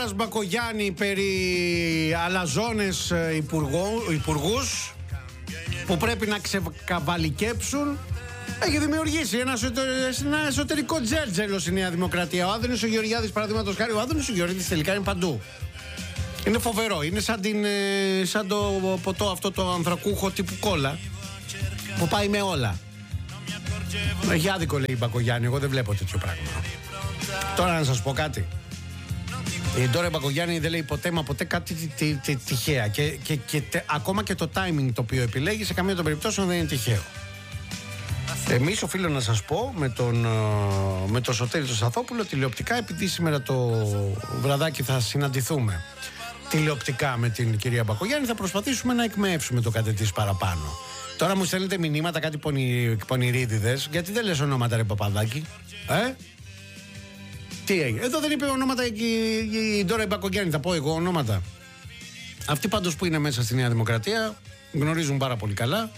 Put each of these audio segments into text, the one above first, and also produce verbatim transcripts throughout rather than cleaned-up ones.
Ντόρας Μπακογιάννη περί αλαζόνες υπουργούς που πρέπει να ξεκαβαλικέψουν έχει δημιουργήσει ένα, ένα εσωτερικό τζέρτζελο στη Νέα Δημοκρατία. Ο Άδωνης ο Γεωργιάδης, παραδείγματος χάρη, ο Άδωνης ο Γεωργιάδης τελικά είναι παντού. Είναι φοβερό, είναι σαν, την, σαν το ποτό αυτό το ανθρακούχο τύπου κόλλα που πάει με όλα. Έχει άδικο, λέει η Μπακογιάννη, εγώ δεν βλέπω τέτοιο πράγμα. Τώρα να σας πω κάτι. Η Ντόρα Μπακογιάννη δεν λέει ποτέ μα ποτέ κάτι τι, τι, τι, τυχαία και, και, και τε, ακόμα και το timing το οποίο επιλέγει σε καμία των περιπτώσεων δεν είναι τυχαίο. Εμείς οφείλω να σας πω με τον, με τον Σωτήρη τον Σταθόπουλο τηλεοπτικά, επειδή σήμερα το βραδάκι θα συναντηθούμε τηλεοπτικά με την κυρία Μπακογιάννη, θα προσπαθήσουμε να εκμεύσουμε το κάτι της παραπάνω. Τώρα μου στέλνετε μηνύματα κάτι πονη, πονηρίδιδες, γιατί δεν λες ονόματα ρε Παπαδάκη, ε? Τι έγινε, εδώ δεν είπε ονόματα η, η, η Ντόρα Μπακογιάννη, θα πω εγώ ονόματα. Αυτοί πάντως που είναι μέσα στη Νέα Δημοκρατία γνωρίζουν πάρα πολύ καλά.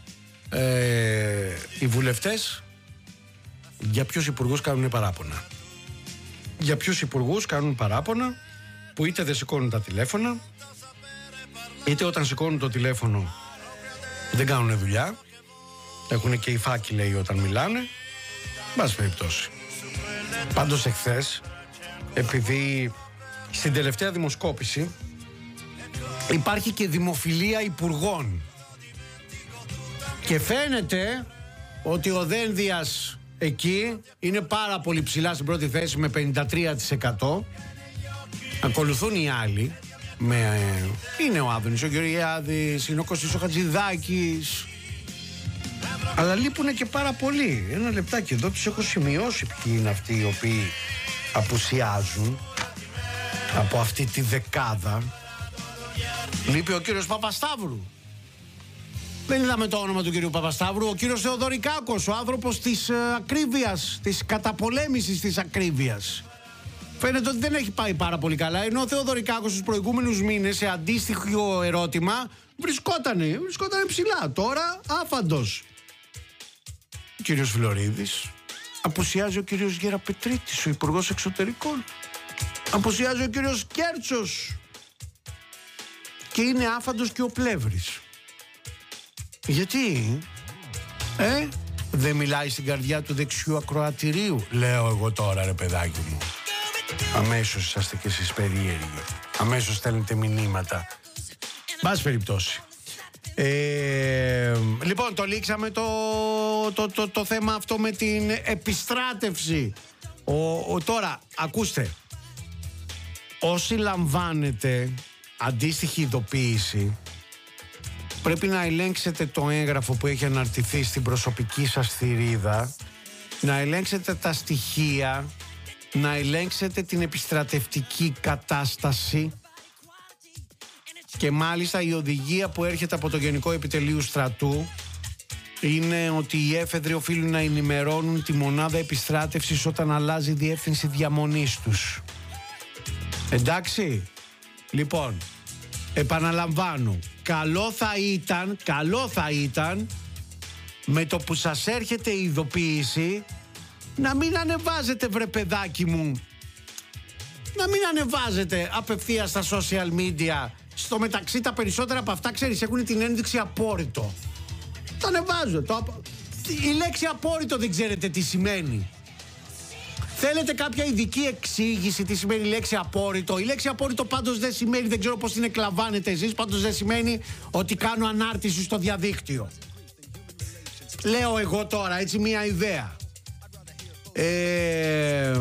Ε, οι βουλευτές για ποιους υπουργούς κάνουν παράπονα. Για ποιους υπουργούς κάνουν παράπονα που είτε δεν σηκώνουν τα τηλέφωνα, είτε όταν σηκώνουν το τηλέφωνο δεν κάνουν δουλειά. Έχουν και οι φάκοι, λέει, όταν μιλάνε. Μπας περιπτώσει. Πάντως εχθές, επειδή στην τελευταία δημοσκόπηση υπάρχει και δημοφιλία υπουργών και φαίνεται ότι ο Δένδιας εκεί είναι πάρα πολύ ψηλά στην πρώτη θέση με πενήντα τρία τοις εκατό. Ακολουθούν οι άλλοι με, είναι ο Άδωνης ο Γεωργιάδης, είναι ο Κωστής ο Χατζηδάκης, αλλά λείπουν και πάρα πολλοί. Ένα λεπτάκι, εδώ τους έχω σημειώσει ποιοι είναι αυτοί οι οποίοι απουσιάζουν από αυτή τη δεκάδα. Λείπει ο κύριος Παπασταύρου. Δεν είδαμε το όνομα του κύριου Παπασταύρου. Ο κύριος Θεοδωρικάκος, ο άνθρωπος της ε, ακρίβειας, της καταπολέμησης της ακρίβειας. Φαίνεται ότι δεν έχει πάει πάρα πολύ καλά. Ενώ ο Θεοδωρικάκος στους προηγούμενους μήνες σε αντίστοιχο ερώτημα βρισκότανε, βρισκότανε ψηλά. Τώρα άφαντος. Ο κύριος Φλωρίδης. Απουσιάζει ο κύριος Γεραπετρίτης, ο υπουργός εξωτερικών. Απουσιάζει ο κύριος Κέρτσος. Και είναι άφαντος και ο Πλεύρης. Γιατί, ε, δεν μιλάει στην καρδιά του δεξιού ακροατηρίου, λέω εγώ τώρα ρε παιδάκι μου. Αμέσως είσαστε και εσείς περίεργοι. Αμέσως στέλνετε μηνύματα. Μπας περιπτώσει. Ε, λοιπόν, το λήξαμε το, το, το, το θέμα αυτό με την επιστράτευση. Ο, ο, τώρα, ακούστε. Όσοι λαμβάνετε αντίστοιχη ειδοποίηση, πρέπει να ελέγξετε το έγγραφο που έχει αναρτηθεί στην προσωπική σας θηρίδα, να ελέγξετε τα στοιχεία, να ελέγξετε την επιστρατευτική κατάσταση και μάλιστα η οδηγία που έρχεται από το Γενικό Επιτελείο Στρατού είναι ότι οι έφεδροι οφείλουν να ενημερώνουν τη μονάδα επιστράτευσης όταν αλλάζει διεύθυνση διαμονής τους. Εντάξει, λοιπόν, επαναλαμβάνω, καλό θα ήταν, καλό θα ήταν με το που σας έρχεται η ειδοποίηση να μην ανεβάζετε, βρε παιδάκι μου, να μην ανεβάζετε απευθείας στα social media. Στο μεταξύ τα περισσότερα από αυτά, ξέρεις, έχουν την ένδειξη απόρριτο. Τα ανεβάζω. Το... Η λέξη απόρριτο δεν ξέρετε τι σημαίνει. Θέλετε κάποια ειδική εξήγηση τι σημαίνει η λέξη απόρριτο? Η λέξη απόρριτο πάντως δεν σημαίνει, δεν ξέρω πώς την εκλαμβάνετε εσείς, πάντως δεν σημαίνει ότι κάνω ανάρτηση στο διαδίκτυο. Λέω εγώ τώρα, έτσι, μία ιδέα. Ε...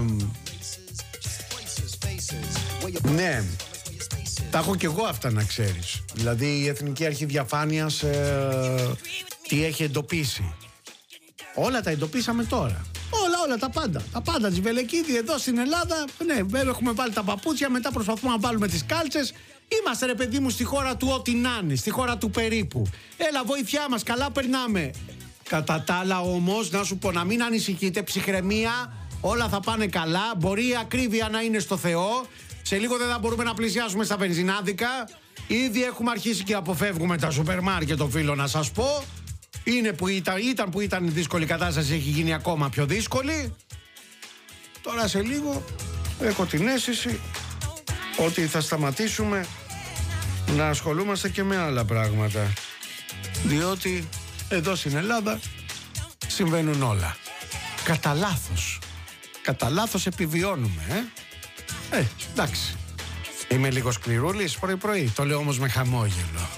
Ναι, τα έχω και εγώ αυτά, να ξέρεις. Δηλαδή η Εθνική Αρχή Διαφάνειας ε, τι έχει εντοπίσει. Όλα τα εντοπίσαμε τώρα. Όλα, όλα, τα πάντα. Τα πάντα της Βελεκίδη εδώ στην Ελλάδα. Ναι, έχουμε βάλει τα παπούτσια, μετά προσπαθούμε να βάλουμε τις κάλτσες. Είμαστε, ρε παιδί μου, στη χώρα του ό,τι να είναι, στη χώρα του περίπου. Έλα, βοήθειά μας, καλά περνάμε. Κατά τα άλλα όμως, να σου πω, να μην ανησυχείτε, ψυχραιμία, όλα θα πάνε καλά. Μπορεί η ακρίβεια να είναι στο Θεό. Σε λίγο δεν θα μπορούμε να πλησιάσουμε στα βενζινάδικα. Ήδη έχουμε αρχίσει και αποφεύγουμε τα σούπερ μάρκετ, οφείλω να σας πω. Είναι που ήταν, ήταν που ήταν δύσκολη η κατάσταση, έχει γίνει ακόμα πιο δύσκολη. Τώρα σε λίγο έχω την αίσθηση ότι θα σταματήσουμε να ασχολούμαστε και με άλλα πράγματα. Διότι εδώ στην Ελλάδα συμβαίνουν όλα. Κατά λάθος. Κατά λάθος επιβιώνουμε, ε. Ε, εντάξει. Είμαι λίγο σκληρούλης πρωί-πρωί. Το λέω όμως με χαμόγελο.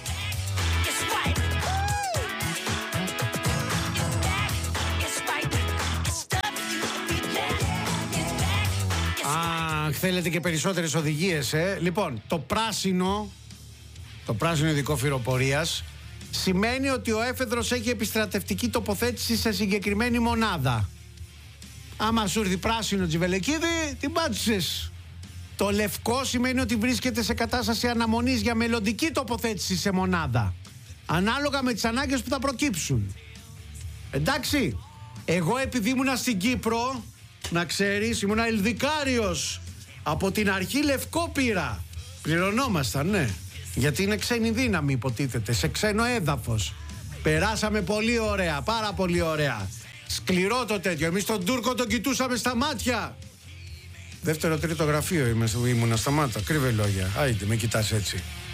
Α, θέλετε και περισσότερες οδηγίες, ε. Λοιπόν, το πράσινο, το πράσινο ειδικό φυροπορίας, σημαίνει ότι ο έφεδρος έχει επιστρατευτική τοποθέτηση σε συγκεκριμένη μονάδα. Άμα σου έρθει πράσινο τζιβελεκίδι, την πάτησες. Το λευκό σημαίνει ότι βρίσκεται σε κατάσταση αναμονής για μελλοντική τοποθέτηση σε μονάδα, ανάλογα με τις ανάγκες που θα προκύψουν. Εντάξει, εγώ επειδή ήμουνα στην Κύπρο, να ξέρεις, ήμουνα ελδικάριος. Από την αρχή λευκό πήρα. Πληρωνόμασταν, ναι. Γιατί είναι ξένη δύναμη, υποτίθεται, σε ξένο έδαφος. Περάσαμε πολύ ωραία, πάρα πολύ ωραία. Σκληρό το τέτοιο. Εμείς τον Τούρκο τον κοιτούσαμε στα μάτια. Δεύτερο τρίτο γραφείο ήμουνα στα μάτια. Κρύβε λόγια. Άιντε, με κοιτάς έτσι.